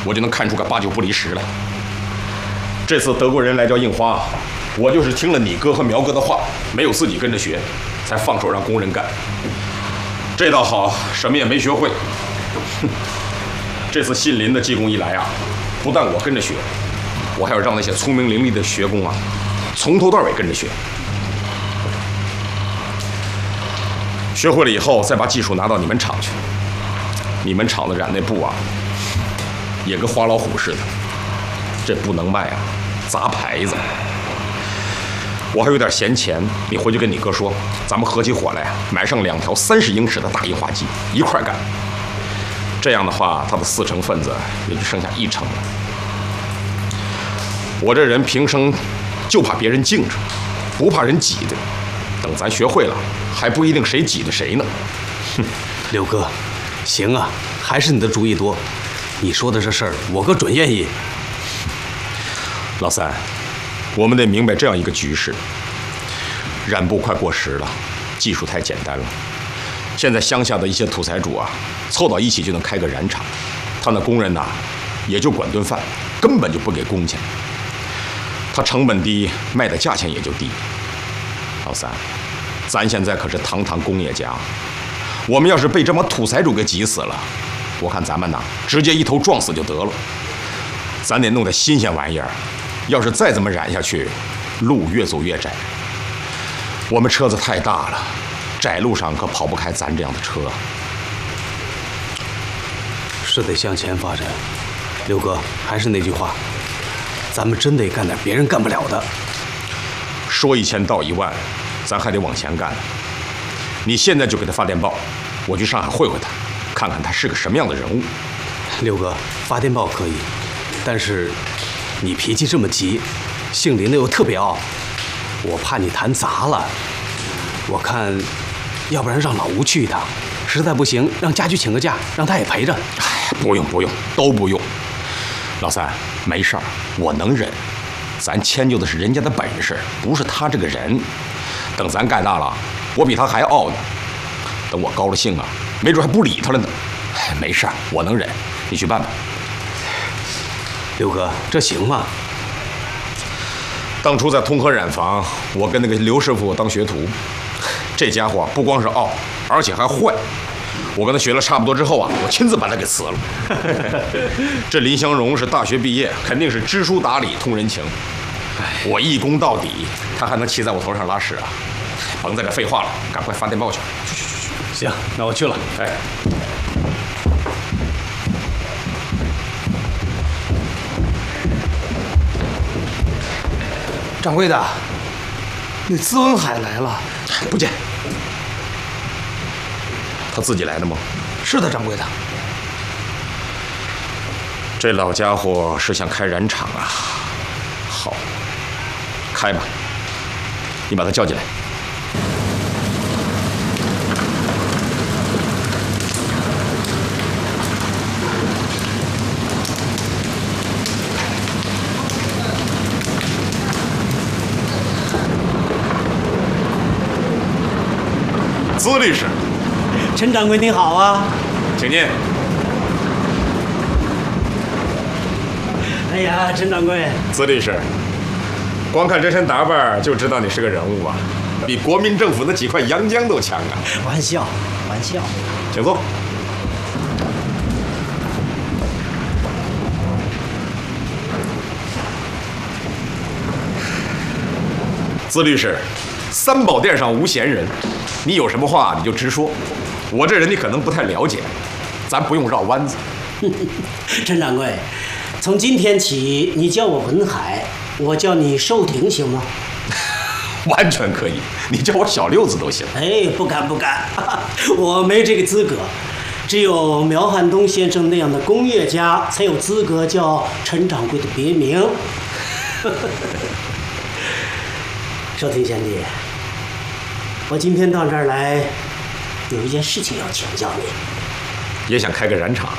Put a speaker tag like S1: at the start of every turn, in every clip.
S1: 我就能看出个8、9不离10来。这次德国人来叫印花，我就是听了你哥和苗哥的话，没有自己跟着学，才放手让工人干。这倒好，什么也没学会。哼，这次信林的技工一来啊，不但我跟着学，我还要让那些聪明伶俐的学工啊，从头到尾跟着学。学会了以后，再把技术拿到你们厂去。你们厂子染那布啊，也跟花老虎似的，这不能卖啊，砸牌子。我还有点闲钱，你回去跟你哥说，咱们合起伙来，买上2条30英尺的大印花机，一块干。这样的话，他的4成份子也就剩下1成了。我这人平生就怕别人敬着，不怕人挤的。等咱学会了，还不一定谁挤着谁呢。哼，
S2: 刘哥，行啊，还是你的主意多。你说的这事儿，我哥准愿意。
S1: 老三，我们得明白这样一个局势：染布快过时了，技术太简单了。现在乡下的一些土财主啊，凑到一起就能开个染厂，他那工人呐，也就管顿饭，根本就不给工钱。他成本低，卖的价钱也就低。老三，咱现在可是堂堂工业家，我们要是被这帮土财主给挤死了，我看咱们呐，直接一头撞死就得了。咱得弄点新鲜玩意儿，要是再这么染下去，路越走越窄。我们车子太大了，窄路上可跑不开咱这样的车。
S2: 是得向前发展。刘哥，还是那句话，咱们真得干点别人干不了的。
S1: 说1000道1万，咱还得往前干。你现在就给他发电报，我去上海会会他，看看他是个什么样的人物。
S2: 刘哥，发电报可以，但是你脾气这么急，姓林的又特别傲，我怕你谈砸了。我看，要不然让老吴去一趟，实在不行让家驹请个假，让他也陪着。
S1: 哎，不用，都不用。老三，没事儿，我能忍。咱迁就的是人家的本事，不是他这个人。等咱干大了，我比他还傲呢。等我高了兴啊，没准还不理他了呢。哎，没事儿，我能忍，你去办吧。
S2: 刘哥，这行吗？
S1: 当初在通河染坊，我跟那个刘师傅当学徒，这家伙不光是傲，而且还坏。我跟他学了差不多之后啊，我亲自把他给辞了。这林香荣是大学毕业，肯定是知书达理、通人情。我一攻到底，他还能骑在我头上拉屎啊！甭在这废话了，赶快发电报去。
S2: 行，那我去了。
S1: 哎，
S3: 掌柜的，那资文海来了。
S1: 不见。他自己来的吗？
S3: 是的，掌柜的。
S1: 这老家伙是想开染厂啊。好，开吧。你把他叫进来。资律师。
S4: 陈掌柜您好啊，
S1: 请进。
S4: 哎呀，陈掌柜，
S1: 资律师，光看这身打扮就知道你是个人物啊，比国民政府的几块洋浆都强啊！
S4: 玩笑，玩笑。
S1: 请坐。资律师，三宝殿上无闲人，你有什么话你就直说。我这人你可能不太了解，咱不用绕弯子。
S4: 陈掌柜，从今天起你叫我文海，我叫你寿亭行吗？
S1: 完全可以，你叫我小六子都行。
S4: 哎，不敢不敢，我没这个资格，只有苗汉东先生那样的工业家才有资格叫陈掌柜的别名。寿亭贤弟，我今天到这儿来，有一件事情要请教你。
S1: 也想开个染厂？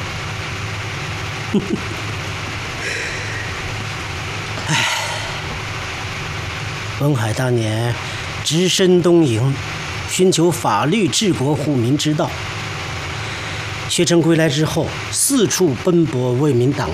S4: 唉，文海当年只身东瀛，寻求法律治国护民之道。学成归来之后，四处奔波为民挡